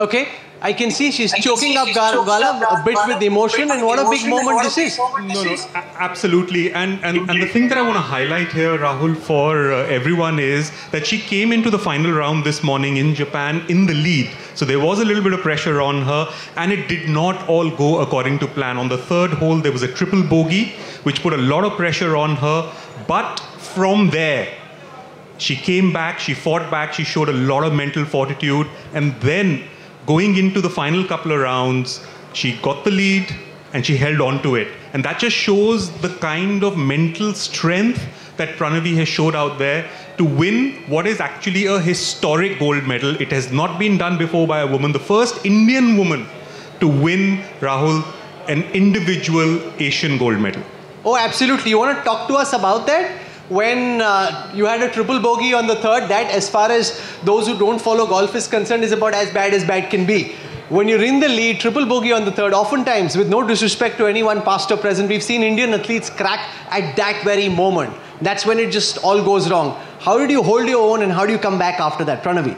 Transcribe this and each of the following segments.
Okay, I can see she's choking up Gala a bit with emotion, and what a big moment this is. No, absolutely. And the thing that I want to highlight here, Rahul, for everyone is that she came into the final round this morning in Japan in the lead. So there was a little bit of pressure on her, and it did not all go according to plan. On the third hole, there was a triple bogey, which put a lot of pressure on her. But from there, she came back, she fought back, she showed a lot of mental fortitude, and then going into the final couple of rounds, she got the lead and she held on to it. And that just shows the kind of mental strength that Pranavi has showed out there to win what is actually a historic gold medal. It has not been done before by a woman. The first Indian woman to win, Rahul, an individual Asian gold medal. Oh, absolutely. You want to talk to us about that? When you had a triple bogey on the third, that as far as those who don't follow golf is concerned is about as bad can be. When you're in the lead, triple bogey on the third, oftentimes, with no disrespect to anyone past or present, we've seen Indian athletes crack at that very moment. That's when it just all goes wrong. How did you hold your own and how do you come back after that, Pranavi?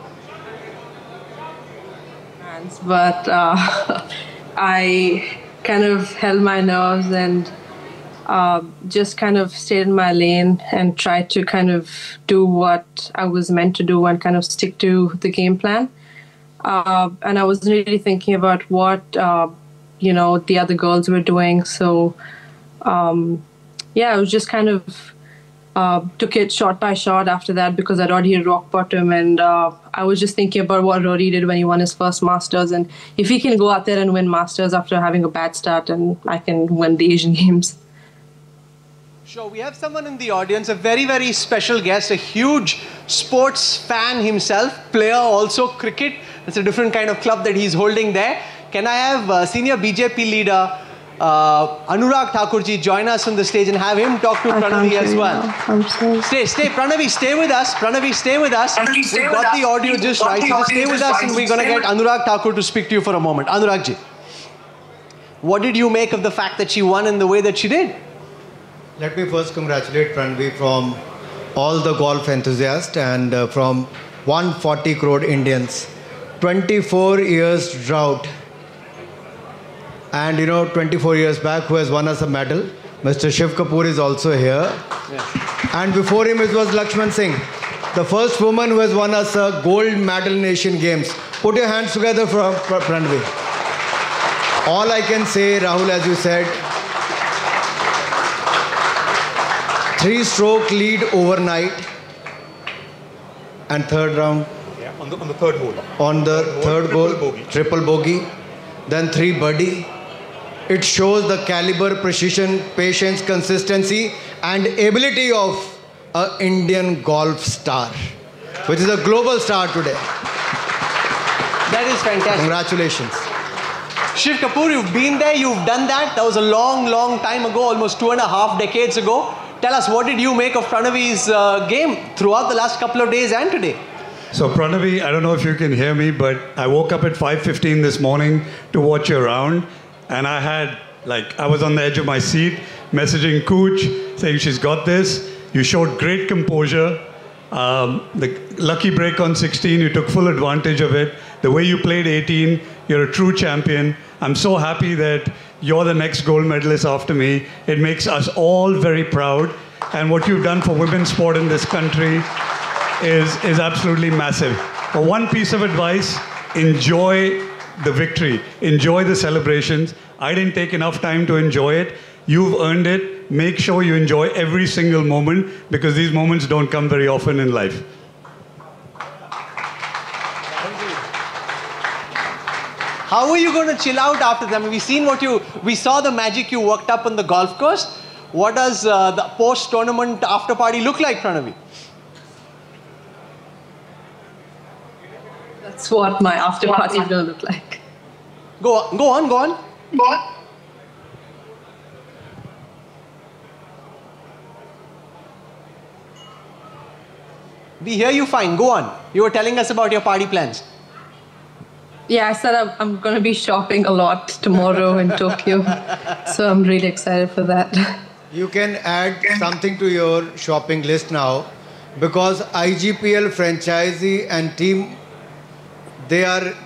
But I kind of held my nerves and just kind of stayed in my lane and tried to kind of do what I was meant to do and kind of stick to the game plan. And I wasn't really thinking about what, the other girls were doing. So, I was just kind of took it shot by shot after that because I'd already hit rock bottom. And I was just thinking about what Rory did when he won his first Masters. And if he can go out there and win Masters after having a bad start, and I can win the Asian Games. Sure, we have someone in the audience, a very, very special guest, a huge sports fan himself, player also cricket. It's a different kind of club that he's holding there. Can I have senior BJP leader Anurag Thakurji join us on the stage and have him talk to Pranavi as well? Stay, Pranavi, stay with us. Pranavi, stay with us. We've got the audio just right. So stay with us and we're going to get Anurag Thakur to speak to you for a moment. Anuragji, what did you make of the fact that she won in the way that she did? Let me first congratulate Pranavi from all the golf enthusiasts and from 140 crore Indians. 24 years drought. And 24 years back, who has won us a medal? Mr. Shiv Kapoor is also here. Yeah. And before him, it was Lakshman Singh, the first woman who has won us a gold medal in Asian Games. Put your hands together for Pranavi. All I can say, Rahul, as you said, 3-stroke lead overnight and third round. Yeah, on the third hole. On the third hole, triple bogey, then 3 birdie. It shows the caliber, precision, patience, consistency and ability of an Indian golf star, which is a global star today. That is fantastic. Congratulations. Shiv Kapoor, you've been there, you've done that. That was a long, long time ago, almost 2.5 decades ago. Tell us, what did you make of Pranavi's game throughout the last couple of days and today? So Pranavi, I don't know if you can hear me, but I woke up at 5:15 this morning to watch your round. And I was on the edge of my seat, messaging Cooch, saying she's got this. You showed great composure. The lucky break on 16, you took full advantage of it. The way you played 18, you're a true champion. I'm so happy that you're the next gold medalist after me. It makes us all very proud. And what you've done for women's sport in this country is absolutely massive. But one piece of advice, enjoy the victory. Enjoy the celebrations. I didn't take enough time to enjoy it. You've earned it. Make sure you enjoy every single moment because these moments don't come very often in life. How are you going to chill out after them? We saw the magic you worked up on the golf course. What does the post-tournament after party look like, Pranavi? That's what my after party is going to look like. Go on. We hear you fine. Go on. You were telling us about your party plans. Yeah, I said I'm going to be shopping a lot tomorrow in Tokyo. So I'm really excited for that. You can add something to your shopping list now because IGPL franchisee and team, they are